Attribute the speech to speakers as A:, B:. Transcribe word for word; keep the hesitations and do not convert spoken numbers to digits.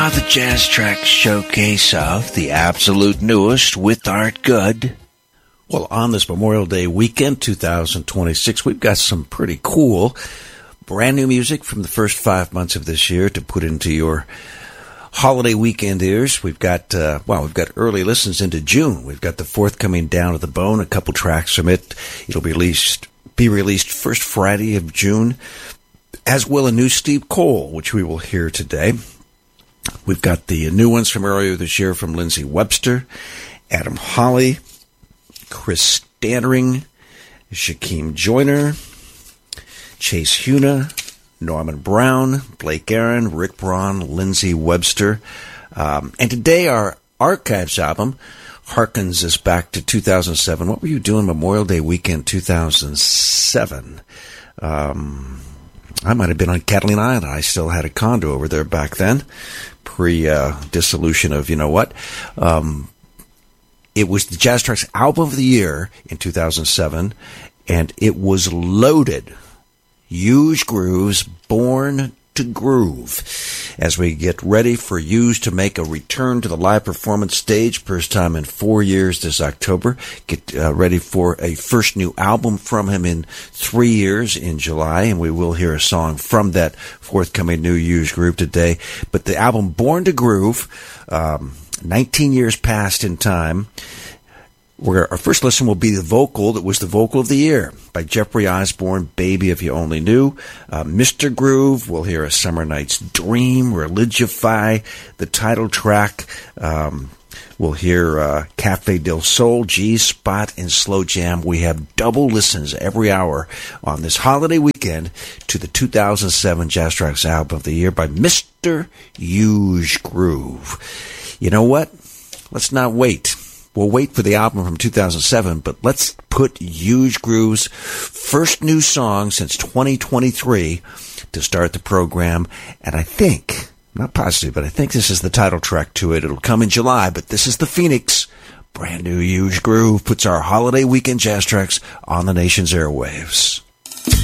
A: The Jazz Track showcase of the absolute newest with Art Good.
B: Well, on this Memorial Day weekend, two thousand twenty-six, we've got some pretty cool brand new music from the first five months of this year to put into your holiday weekend ears. We've got, uh, wow, we've got early listens into June. We've got the forthcoming Down to the Bone, a couple tracks from it. It'll be released, be released first Friday of June, as will a new Steve Cole, which we will hear today. We've got the new ones from earlier this year from Lindsey Webster, Adam Hawley, Chris Stannering, Shaquem Joyner, Chase Huna, Norman Brown, Blake Aaron, Rick Braun, Lindsey Webster. Um, and today our Archives album harkens us back to two thousand seven. What were you doing Memorial Day weekend two thousand seven? Um, I might have been on Catalina Island. I still had a condo over there back then, pre-dissolution uh, of, you know what. Um, it was the Jazz Tracks album of the year in two thousand seven, and it was loaded. Huge Grooves, Born to Groove. As we get ready for Hughes to make a return to the live performance stage, first time in four years this October. Get uh, ready for a first new album from him in three years in July, and we will hear a song from that forthcoming new Hughes group today. But the album Born to Groove, um, nineteen years past in time. Where our first listen will be the vocal that was the vocal of the year by Jeffrey Osborne, Baby If You Only Knew. Uh, Mister Groove, we'll hear A Summer Night's Dream, Religify, the title track. Um, we'll hear uh, Cafe del Sol, G-Spot, and Slow Jam. We have double listens every hour on this holiday weekend to the two thousand seven Jazz Tracks album of the year by Mister Hughes Groove. You know what? Let's not wait. We'll wait for the album from two thousand seven, but let's put Hughes Groove's first new song since twenty twenty-three to start the program. And I think, I'm not positive, but I think this is the title track to it. It'll come in July, but this is the Phoenix. Brand new Hughes Groove puts our holiday weekend Jazz Tracks on the nation's airwaves.